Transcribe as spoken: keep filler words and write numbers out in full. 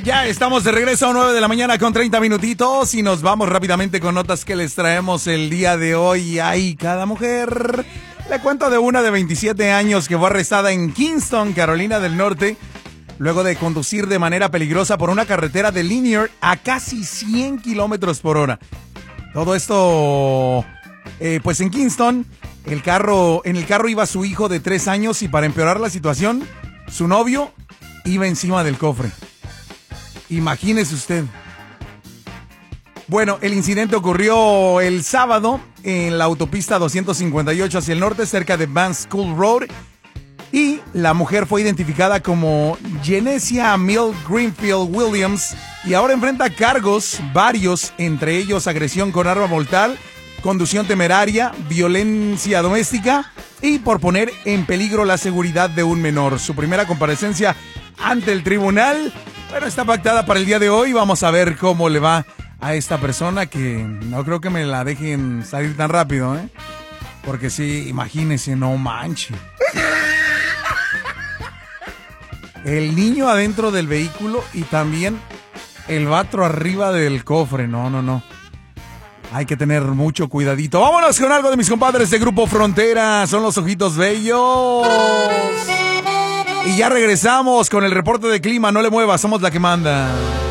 Ya estamos de regreso a nueve de la mañana con treinta minutitos y nos vamos rápidamente con notas que les traemos el día de hoy. Ay, cada mujer. Le cuento de una de veintisiete años que fue arrestada en Kingston, Carolina del Norte, luego de conducir de manera peligrosa por una carretera de Linear a casi cien kilómetros por hora. Todo esto, eh, pues en Kingston, el carro, en el carro iba su hijo de tres años y para empeorar la situación, su novio iba encima del cofre. Imagínese usted. Bueno, el incidente ocurrió el sábado en la autopista doscientos cincuenta y ocho hacia el norte, cerca de Vance School Road. Y la mujer fue identificada como Genesia Mill Greenfield Williams y ahora enfrenta cargos varios, entre ellos agresión con arma mortal, conducción temeraria, violencia doméstica y por poner en peligro la seguridad de un menor. Su primera comparecencia ante el tribunal, bueno, está pactada para el día de hoy. Vamos a ver cómo le va a esta persona, que no creo que me la dejen salir tan rápido, ¿eh? Porque sí, imagínese, no manche. El niño adentro del vehículo y también el vato arriba del cofre. No, no, no. Hay que tener mucho cuidadito. Vámonos con algo de mis compadres de Grupo Frontera. Son los Ojitos Bellos. Y ya regresamos con el reporte de clima. No le muevas, somos la que manda.